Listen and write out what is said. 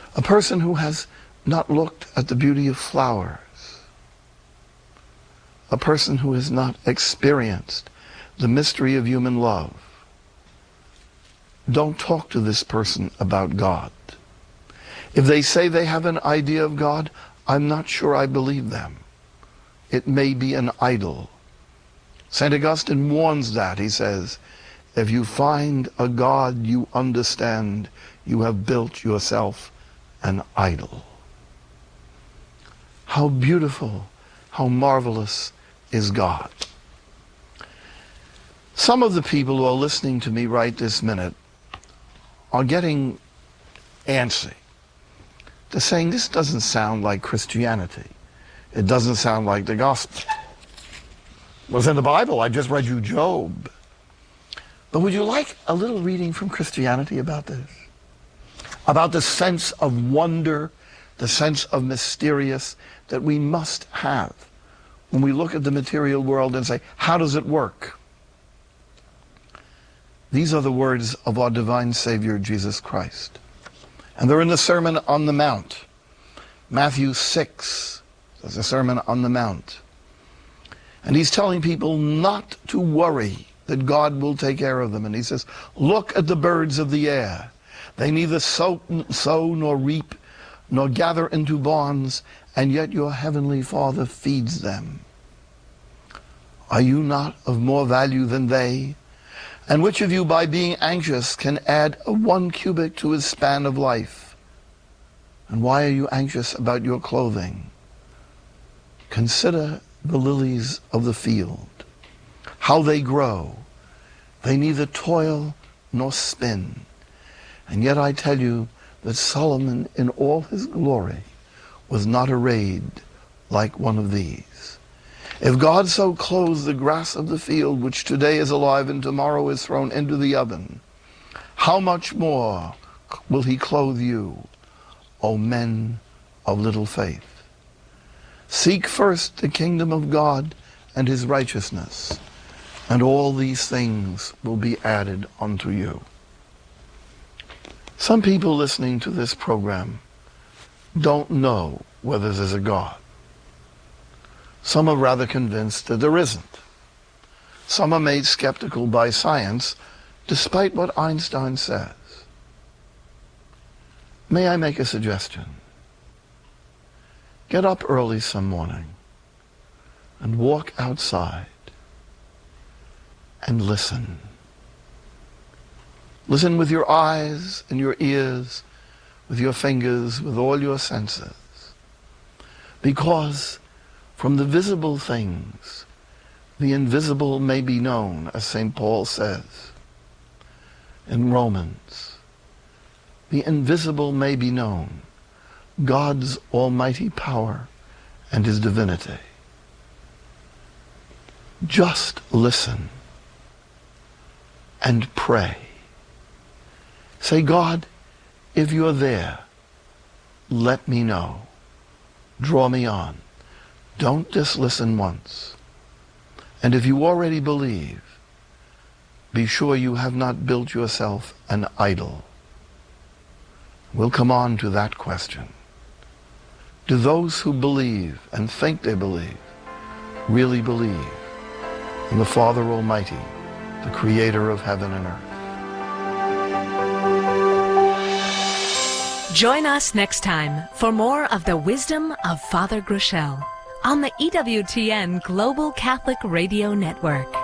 A person who has not looked at the beauty of flowers. A person who has not experienced the mystery of human love. Don't talk to this person about God. If they say they have an idea of God, I'm not sure I believe them. It may be an idol. St. Augustine warns that. He says, if you find a God you understand, you have built yourself an idol. How beautiful, how marvelous is God. Some of the people who are listening to me right this minute are getting antsy. They're saying, this doesn't sound like Christianity. It doesn't sound like the gospel. It was in the Bible. I just read you Job. But would you like a little reading from Christianity about this? About the sense of wonder, the sense of mysterious that we must have when we look at the material world and say, how does it work? These are the words of our divine Savior, Jesus Christ. And they're in the Sermon on the Mount. Matthew 6, that's the Sermon on the Mount. And he's telling people not to worry, that God will take care of them. And he says, look at the birds of the air. They neither sow nor reap, nor gather into barns, and yet your heavenly Father feeds them. Are you not of more value than they? And which of you, by being anxious, can add 1 cubit to his span of life? And why are you anxious about your clothing? Consider the lilies of the field, how they grow. They neither toil nor spin. And yet I tell you that Solomon in all his glory was not arrayed like one of these. If God so clothes the grass of the field, which today is alive and tomorrow is thrown into the oven, how much more will he clothe you, O men of little faith? Seek first the kingdom of God and his righteousness, and all these things will be added unto you. Some people listening to this program don't know whether there's a God. Some are rather convinced that there isn't. Some are made skeptical by science, despite what Einstein says. May I make a suggestion? Get up early some morning and walk outside and listen. Listen with your eyes and your ears, with your fingers, with all your senses. Because from the visible things, the invisible may be known, as St. Paul says in Romans. The invisible may be known, God's almighty power and his divinity. Just listen and pray. Say, God, if you're there, let me know. Draw me on. Don't just listen once. And if you already believe, be sure you have not built yourself an idol. We'll come on to that question. Do those who believe and think they believe really believe in the Father Almighty, the creator of heaven and earth? Join us next time for more of the wisdom of Father Groeschel on the EWTN Global Catholic Radio Network.